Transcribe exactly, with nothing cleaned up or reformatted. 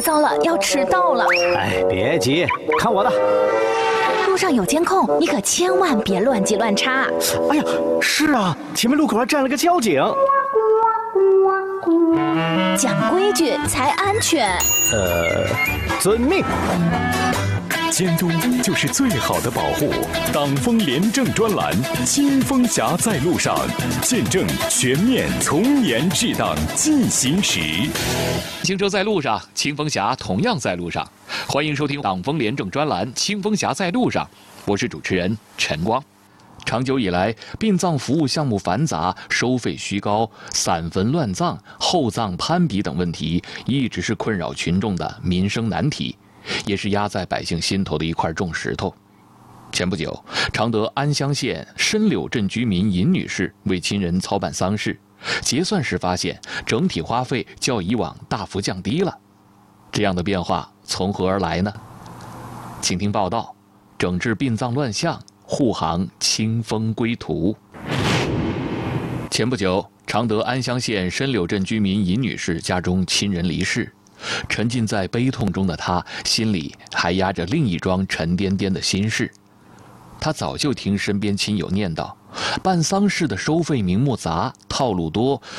糟了，要迟到了！ 哎，别急，看我的。 路上有监控，你可千万别乱记乱插。 哎呀，是啊，前面路口还站了个交警。 讲规矩才安全。 呃，遵命。 监督就是最好的保护。党风廉政专栏，清风侠在路上，见证全面从严治党进行时。 行车在路上，清风侠同样在路上。欢迎收听党风廉政专栏《清风侠在路上》，我是主持人陈光。长久以来，殡葬服务项目繁杂，收费虚高，散坟乱葬、厚葬攀比等问题，一直是困扰群众的民生难题，也是压在百姓心头的一块重石头。前不久，常德安乡县深柳镇居民尹女士为亲人操办丧事，结算时发现整体花费较以往大幅降低了。这样的变化从何而来呢？请听报道：整治殡葬乱象，护航清风归途。前不久，常德安乡县深柳镇居民尹女士家中亲人离世，沉浸在悲痛中的她，心里还压着另一桩沉甸甸的心事。她早就听身边亲友念叨，办丧事的收费名目杂，套路多，